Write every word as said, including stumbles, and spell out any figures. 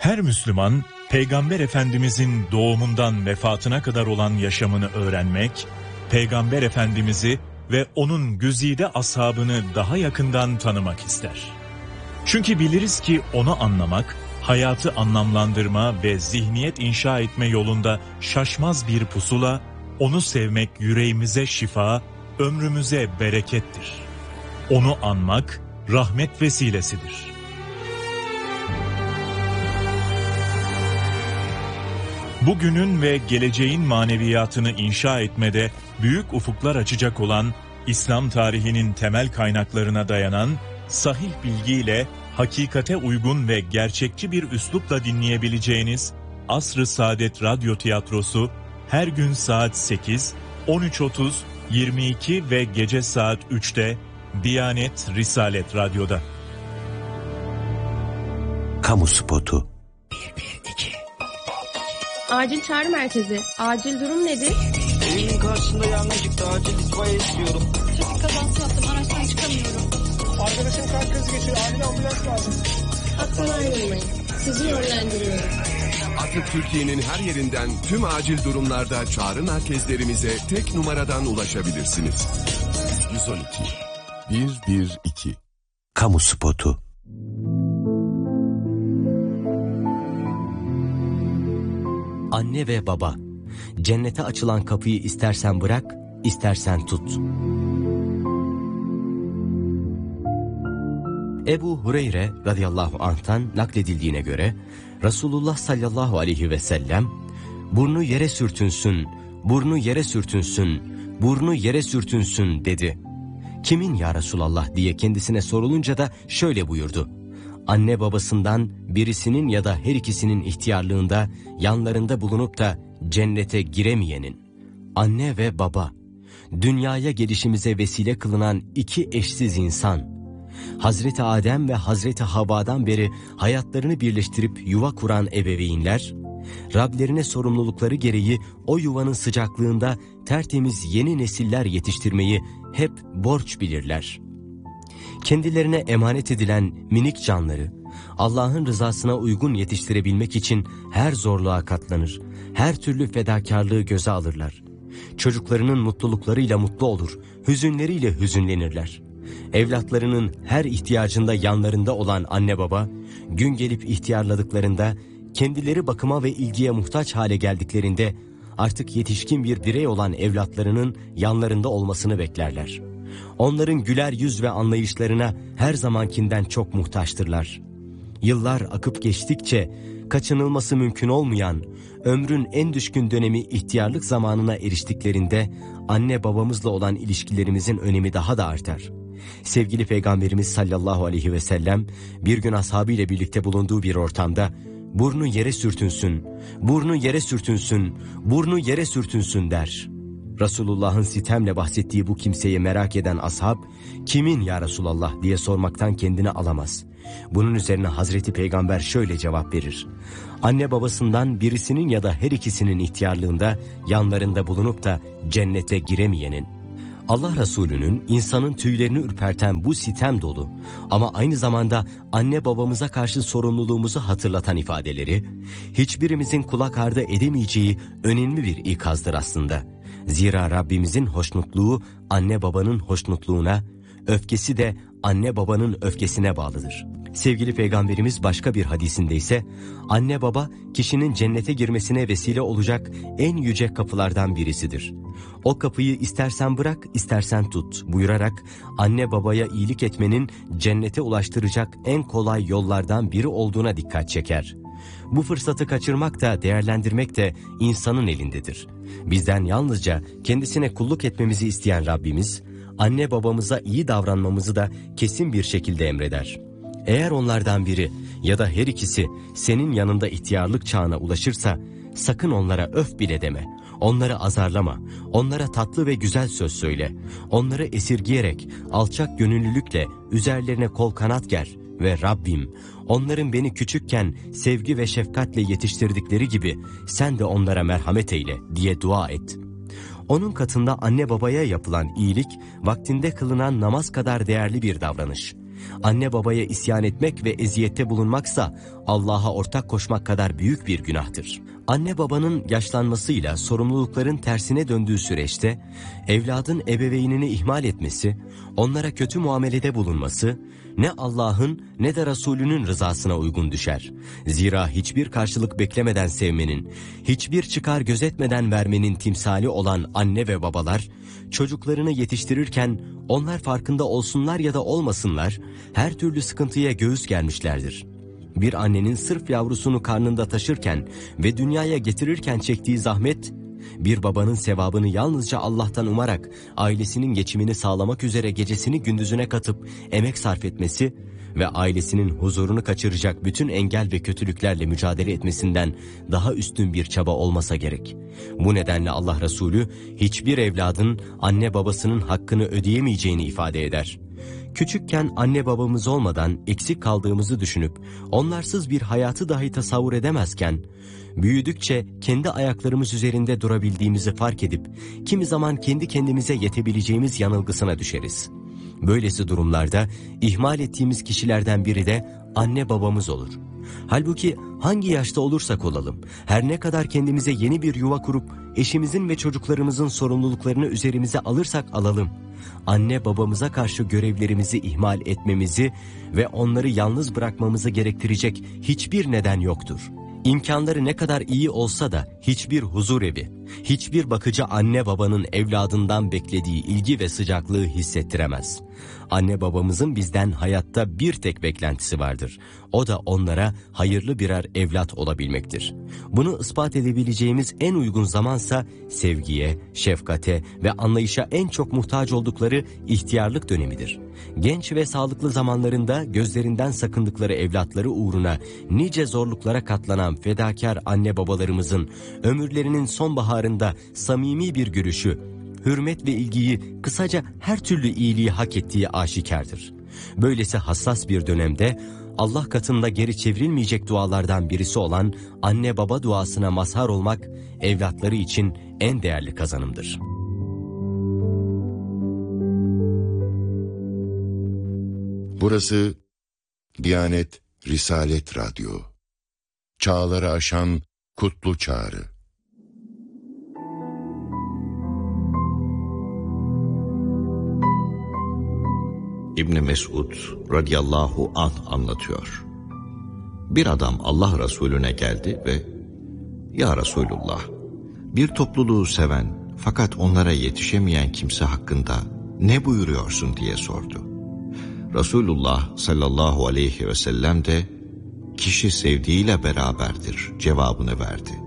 Her Müslüman, Peygamber Efendimizin doğumundan vefatına kadar olan yaşamını öğrenmek, Peygamber Efendimiz'i ve onun güzide ashabını daha yakından tanımak ister. Çünkü biliriz ki onu anlamak, hayatı anlamlandırma ve zihniyet inşa etme yolunda şaşmaz bir pusula, onu sevmek yüreğimize şifa, ömrümüze berekettir. Onu anmak, rahmet vesilesidir. Bugünün ve geleceğin maneviyatını inşa etmede büyük ufuklar açacak olan, İslam tarihinin temel kaynaklarına dayanan, sahih bilgiyle, hakikate uygun ve gerçekçi bir üslupla dinleyebileceğiniz Asr-ı Saadet Radyo Tiyatrosu her gün saat sekiz, on üç otuz, yirmi iki ve gece saat üçte Diyanet Risalet Radyo'da. Kamu spotu. Acil çağrı merkezi. Acil durum nedir? Evimin karşısında yangın çıktı. Acil itfaiye istiyorum. Trafik kazası yaptım. Araçtan çıkamıyorum. Arkadaşım kalp krizi geçiriyor. Acil ambulans lazım. Hakkını ayrılmayın. Sizi yönlendiriyorum. Artık Türkiye'nin her yerinden tüm acil durumlarda çağrı merkezlerimize tek numaradan ulaşabilirsiniz. yüz on iki bir bir iki. Kamu spotu. Anne ve baba, cennete açılan kapıyı istersen bırak, istersen tut. Ebu Hureyre radıyallahu anh'tan nakledildiğine göre Resulullah sallallahu aleyhi ve sellem burnu yere sürtünsün, burnu yere sürtünsün, burnu yere sürtünsün dedi. Kimin ya Resulallah diye kendisine sorulunca da şöyle buyurdu. Anne babasından birisinin ya da her ikisinin ihtiyarlığında yanlarında bulunup da cennete giremeyenin. Anne ve baba, dünyaya gelişimize vesile kılınan iki eşsiz insan. Hazreti Adem ve Hazreti Havva'dan beri hayatlarını birleştirip yuva kuran ebeveynler, Rablerine sorumlulukları gereği o yuvanın sıcaklığında tertemiz yeni nesiller yetiştirmeyi hep borç bilirler. Kendilerine emanet edilen minik canları Allah'ın rızasına uygun yetiştirebilmek için her zorluğa katlanır, her türlü fedakarlığı göze alırlar. Çocuklarının mutluluklarıyla mutlu olur, hüzünleriyle hüzünlenirler. Evlatlarının her ihtiyacında yanlarında olan anne baba, gün gelip ihtiyarladıklarında, kendileri bakıma ve ilgiye muhtaç hale geldiklerinde, artık yetişkin bir birey olan evlatlarının yanlarında olmasını beklerler. Onların güler yüz ve anlayışlarına her zamankinden çok muhtaçtırlar. Yıllar akıp geçtikçe kaçınılması mümkün olmayan, ömrün en düşkün dönemi ihtiyarlık zamanına eriştiklerinde anne babamızla olan ilişkilerimizin önemi daha da artar. Sevgili Peygamberimiz sallallahu aleyhi ve sellem bir gün ashabıyla birlikte bulunduğu bir ortamda burnu yere sürtünsün, burnu yere sürtünsün, burnu yere sürtünsün der. Resulullah'ın sitemle bahsettiği bu kimseyi merak eden ashab, kimin ya Resulallah diye sormaktan kendini alamaz. Bunun üzerine Hazreti Peygamber şöyle cevap verir. Anne babasından birisinin ya da her ikisinin ihtiyarlığında yanlarında bulunup da cennete giremeyenin. Allah Resulü'nün insanın tüylerini ürperten bu sitem dolu ama aynı zamanda anne babamıza karşı sorumluluğumuzu hatırlatan ifadeleri, hiçbirimizin kulak ardı edemeyeceği önemli bir ikazdır aslında. Zira Rabbimizin hoşnutluğu anne babanın hoşnutluğuna, öfkesi de anne babanın öfkesine bağlıdır. Sevgili Peygamberimiz başka bir hadisinde ise, anne baba kişinin cennete girmesine vesile olacak en yüce kapılardan birisidir. O kapıyı istersen bırak, istersen tut buyurarak anne babaya iyilik etmenin cennete ulaştıracak en kolay yollardan biri olduğuna dikkat çeker. Bu fırsatı kaçırmak da değerlendirmek de insanın elindedir. Bizden yalnızca kendisine kulluk etmemizi isteyen Rabbimiz, anne babamıza iyi davranmamızı da kesin bir şekilde emreder. Eğer onlardan biri ya da her ikisi senin yanında ihtiyarlık çağına ulaşırsa, sakın onlara öf bile deme, onları azarlama, onlara tatlı ve güzel söz söyle, onları esirgeyerek, alçak gönüllülükle üzerlerine kol kanat ger ve Rabbim, onların beni küçükken sevgi ve şefkatle yetiştirdikleri gibi sen de onlara merhamet eyle diye dua et. Onun katında anne babaya yapılan iyilik, vaktinde kılınan namaz kadar değerli bir davranış. Anne babaya isyan etmek ve eziyette bulunmaksa Allah'a ortak koşmak kadar büyük bir günahtır. Anne babanın yaşlanmasıyla sorumlulukların tersine döndüğü süreçte evladın ebeveynini ihmal etmesi, onlara kötü muamelede bulunması ne Allah'ın ne de Resulünün rızasına uygun düşer. Zira hiçbir karşılık beklemeden sevmenin, hiçbir çıkar gözetmeden vermenin timsali olan anne ve babalar, çocuklarını yetiştirirken onlar farkında olsunlar ya da olmasınlar, her türlü sıkıntıya göğüs germişlerdir. Bir annenin sırf yavrusunu karnında taşırken ve dünyaya getirirken çektiği zahmet, bir babanın sevabını yalnızca Allah'tan umarak ailesinin geçimini sağlamak üzere gecesini gündüzüne katıp emek sarf etmesi ve ailesinin huzurunu kaçıracak bütün engel ve kötülüklerle mücadele etmesinden daha üstün bir çaba olmasa gerek. Bu nedenle Allah Resulü hiçbir evladın anne babasının hakkını ödeyemeyeceğini ifade eder. Küçükken anne babamız olmadan eksik kaldığımızı düşünüp onlarsız bir hayatı dahi tasavvur edemezken, büyüdükçe kendi ayaklarımız üzerinde durabildiğimizi fark edip kimi zaman kendi kendimize yetebileceğimiz yanılgısına düşeriz. Böylesi durumlarda ihmal ettiğimiz kişilerden biri de anne babamız olur. Halbuki hangi yaşta olursak olalım, her ne kadar kendimize yeni bir yuva kurup eşimizin ve çocuklarımızın sorumluluklarını üzerimize alırsak alalım, anne babamıza karşı görevlerimizi ihmal etmemizi ve onları yalnız bırakmamızı gerektirecek hiçbir neden yoktur. İmkanları ne kadar iyi olsa da hiçbir huzur evi, hiçbir bakıcı anne babanın evladından beklediği ilgi ve sıcaklığı hissettiremez. Anne babamızın bizden hayatta bir tek beklentisi vardır. O da onlara hayırlı birer evlat olabilmektir. Bunu ispat edebileceğimiz en uygun zamansa sevgiye, şefkate ve anlayışa en çok muhtaç oldukları ihtiyarlık dönemidir. Genç ve sağlıklı zamanlarında gözlerinden sakındıkları evlatları uğruna nice zorluklara katlanan fedakar anne babalarımızın ömürlerinin sonbaharında samimi bir gülüşü, hürmet ve ilgiyi, kısaca her türlü iyiliği hak ettiği aşikardır. Böylesi hassas bir dönemde Allah katında geri çevrilmeyecek dualardan birisi olan anne baba duasına mazhar olmak evlatları için en değerli kazanımdır. Burası Diyanet Risalet Radyo. Çağları aşan kutlu çağrı. İbn Mesud radıyallahu anh anlatıyor. Bir adam Allah Resulüne geldi ve "Ya Resulullah, bir topluluğu seven fakat onlara yetişemeyen kimse hakkında ne buyuruyorsun?" diye sordu. Resulullah sallallahu aleyhi ve sellem de "Kişi sevdiğiyle beraberdir" cevabını verdi.